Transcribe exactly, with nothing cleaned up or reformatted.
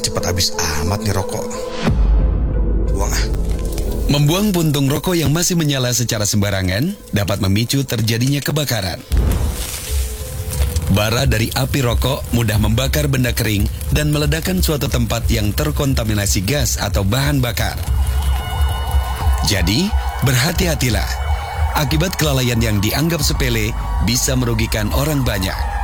Cepat habis amat nih rokok. Buang ah. Membuang puntung rokok yang masih menyala secara sembarangan dapat memicu terjadinya kebakaran. Bara dari api rokok mudah membakar benda kering dan meledakkan suatu tempat yang terkontaminasi gas atau bahan bakar. Jadi, berhati-hatilah. Akibat kelalaian yang dianggap sepele bisa merugikan orang banyak.